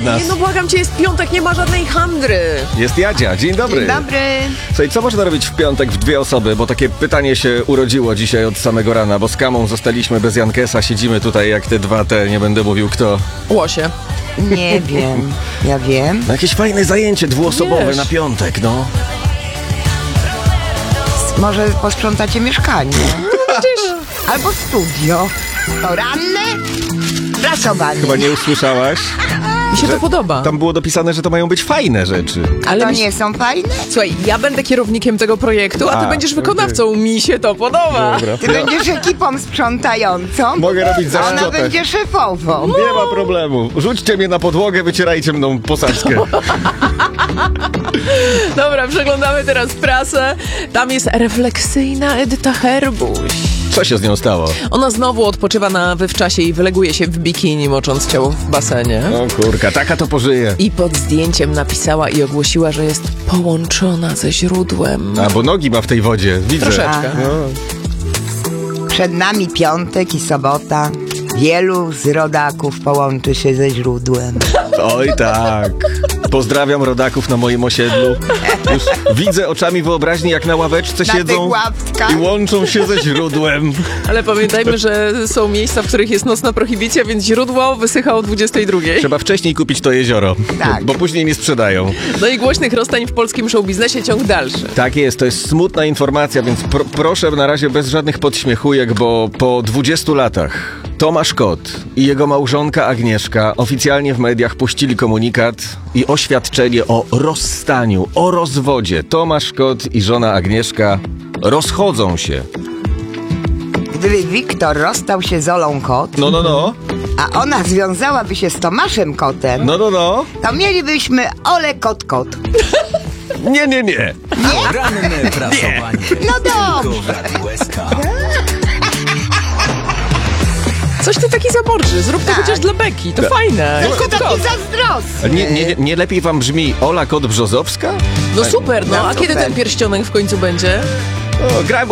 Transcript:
nas. Nie, no błagam cię, jest piątek, nie ma żadnej handry. Jest Jadzia, dzień dobry. Dzień dobry. Słuchaj, co można robić w piątek w dwie osoby? Bo takie pytanie się urodziło dzisiaj od samego rana, bo z Kamą zostaliśmy bez Jankesa, siedzimy tutaj jak te dwa, nie będę mówił kto. Łosie. Nie wiem. Ja wiem. No jakieś fajne zajęcie dwuosobowe Wiesz. na piątek, no. Może posprzątacie mieszkanie. Albo studio. Poranne prasowanie. Chyba nie usłyszałaś? Mi się to podoba. Tam było dopisane, że to mają być fajne rzeczy. Ale To mi się... nie są fajne? Słuchaj, ja będę kierownikiem tego projektu, a ty będziesz wykonawcą. Mi się to podoba. Dobra. Ty będziesz ekipą sprzątającą. Mogę robić a ona zaszczotę. będzie szefową. Nie ma problemu. Rzućcie mnie na podłogę, wycierajcie mną posadzkę. Dobra, przeglądamy teraz prasę. Tam jest refleksyjna Edyta Herbuś. Co się z nią stało? Ona znowu odpoczywa na wywczasie i wyleguje się w bikini, mocząc ciało w basenie. O kurka, taka to pożyje. I pod zdjęciem napisała i ogłosiła, że jest połączona ze źródłem. A, bo nogi ma w tej wodzie, widzę. Troszeczkę. No. Przed nami piątek i sobota. Wielu z rodaków połączy się ze źródłem. Oj tak. Pozdrawiam rodaków na moim osiedlu. Już widzę oczami wyobraźni, jak na ławeczce Na siedzą tych ławkach. i łączą się ze źródłem. Ale pamiętajmy, że są miejsca, w których jest nocna prohibicja, więc źródło wysycha o 22. Trzeba wcześniej kupić to jezioro, Tak. bo później nie sprzedają. No i głośnych rozstań w polskim showbiznesie ciąg dalszy. Tak jest, to jest smutna informacja, więc proszę na razie bez żadnych podśmiechujek, bo po 20 latach Tomasz Kot i jego małżonka Agnieszka oficjalnie w mediach puścili komunikat i oświadczenie o rozstaniu, o rozwodzie. Tomasz Kot i żona Agnieszka rozchodzą się. Gdyby Wiktor rozstał się z Olą Kot, No. a ona związałaby się z Tomaszem Kotem, No. to mielibyśmy Olę Kot. Nie. Poranne prasowanie. No dobrze. Tylko w Radiu SK. Coś ty taki zaborczy, zrób to chociaż dla Beki, to fajne. Tylko Kot. taki zazdrosny. Nie lepiej wam brzmi Ola Kot-Brzozowska? No super, no a Super. kiedy ten pierścionek w końcu będzie? O,